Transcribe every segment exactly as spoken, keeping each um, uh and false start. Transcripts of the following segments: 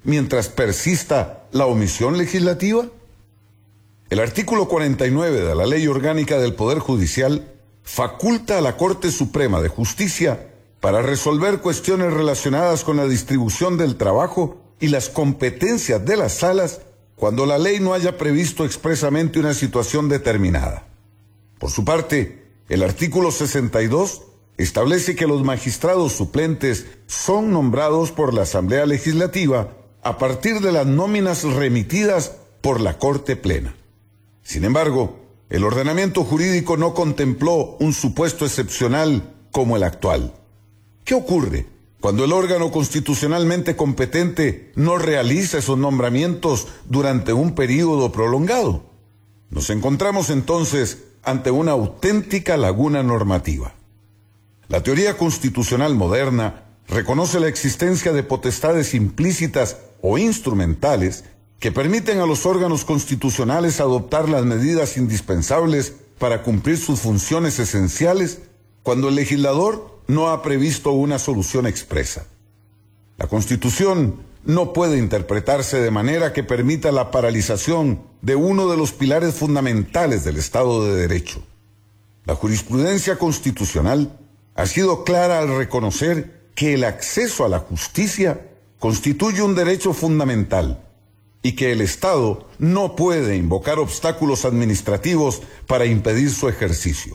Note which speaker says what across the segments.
Speaker 1: mientras persista la omisión legislativa? El artículo cuarenta y nueve de la Ley Orgánica del Poder Judicial faculta a la Corte Suprema de Justicia para resolver cuestiones relacionadas con la distribución del trabajo y las competencias de las salas cuando la ley no haya previsto expresamente una situación determinada. Por su parte, el artículo sesenta y dos establece que los magistrados suplentes son nombrados por la Asamblea Legislativa a partir de las nóminas remitidas por la Corte Plena. Sin embargo, el ordenamiento jurídico no contempló un supuesto excepcional como el actual. ¿Qué ocurre cuando el órgano constitucionalmente competente no realiza esos nombramientos durante un período prolongado? Nos encontramos entonces ante una auténtica laguna normativa. La teoría constitucional moderna reconoce la existencia de potestades implícitas o instrumentales que permiten a los órganos constitucionales adoptar las medidas indispensables para cumplir sus funciones esenciales cuando el legislador no ha previsto una solución expresa. La Constitución no puede interpretarse de manera que permita la paralización de uno de los pilares fundamentales del Estado de Derecho. La jurisprudencia constitucional ha sido clara al reconocer que el acceso a la justicia constituye un derecho fundamental y que el Estado no puede invocar obstáculos administrativos para impedir su ejercicio.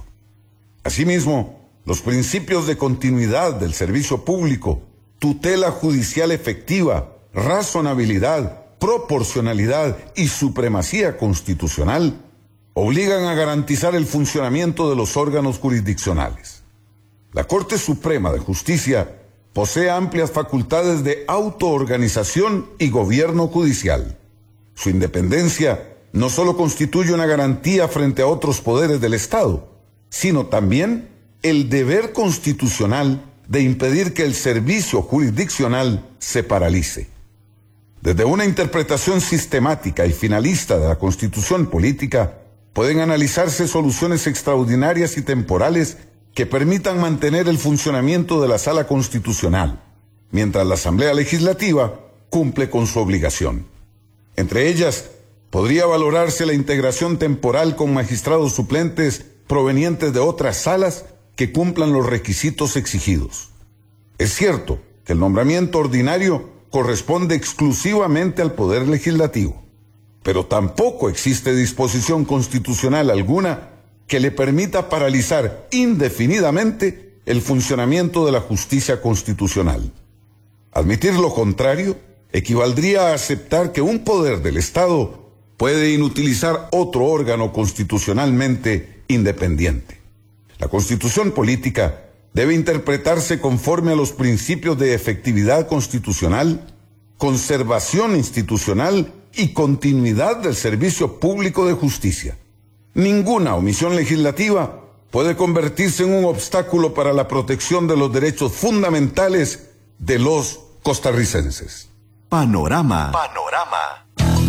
Speaker 1: Asimismo, los principios de continuidad del servicio público, tutela judicial efectiva, razonabilidad, proporcionalidad y supremacía constitucional obligan a garantizar el funcionamiento de los órganos jurisdiccionales. La Corte Suprema de Justicia posee amplias facultades de autoorganización y gobierno judicial. Su independencia no solo constituye una garantía frente a otros poderes del Estado, sino también el deber constitucional de impedir que el servicio jurisdiccional se paralice. Desde una interpretación sistemática y finalista de la Constitución política, pueden analizarse soluciones extraordinarias y temporales que permitan mantener el funcionamiento de la Sala Constitucional, mientras la Asamblea Legislativa cumple con su obligación. Entre ellas, podría valorarse la integración temporal con magistrados suplentes provenientes de otras salas que cumplan los requisitos exigidos. Es cierto que el nombramiento ordinario corresponde exclusivamente al Poder Legislativo, pero tampoco existe disposición constitucional alguna que le permita paralizar indefinidamente el funcionamiento de la justicia constitucional. Admitir lo contrario equivaldría a aceptar que un poder del Estado puede inutilizar otro órgano constitucionalmente independiente. La Constitución política debe interpretarse conforme a los principios de efectividad constitucional, conservación institucional y continuidad del servicio público de justicia. Ninguna omisión legislativa puede convertirse en un obstáculo para la protección de los derechos fundamentales de los costarricenses.
Speaker 2: Panorama.
Speaker 3: Panorama.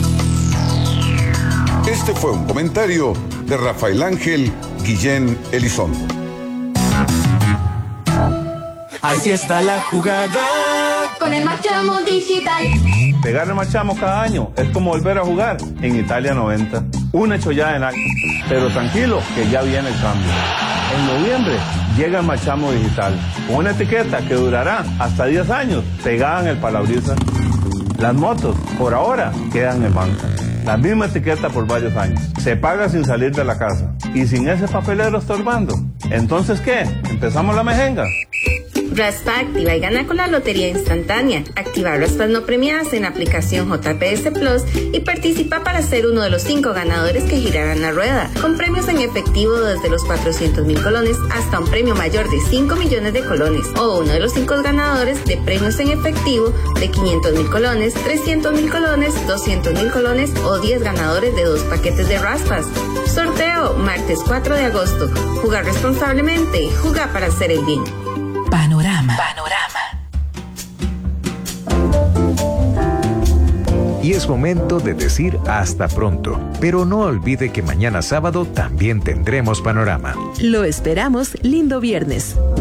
Speaker 1: Este fue un comentario de Rafael Ángel Guillén Elizondo.
Speaker 4: Así está la jugada
Speaker 5: con el Machamo Digital.
Speaker 6: Pegarle Machamo cada año es como volver a jugar en Italia noventa. Una chollada en algo. Pero tranquilo, que ya viene el cambio. En noviembre llega el Machamo Digital, con una etiqueta que durará hasta diez años pegada en el parabrisas. Las motos, por ahora, quedan en banca. La misma etiqueta por varios años. Se paga sin salir de la casa. Y sin ese papelero estorbando. ¿Entonces qué? ¿Empezamos la mejenga?
Speaker 7: Raspa activa y gana con la lotería instantánea. Activa raspas no premiadas en la aplicación J P S Plus y participa para ser uno de los cinco ganadores que girarán la rueda, con premios en efectivo desde los cuatrocientos mil colones hasta un premio mayor de cinco millones de colones, o uno de los cinco ganadores de premios en efectivo de quinientos mil colones, trescientos mil colones, doscientos mil colones o diez ganadores de dos paquetes de raspas. Sorteo martes cuatro de agosto. Jugar responsablemente. Jugar para hacer el bien.
Speaker 8: Panorama. Panorama.
Speaker 2: Y es momento de decir hasta pronto. Pero no olvide que mañana sábado también tendremos Panorama.
Speaker 8: Lo esperamos, lindo viernes.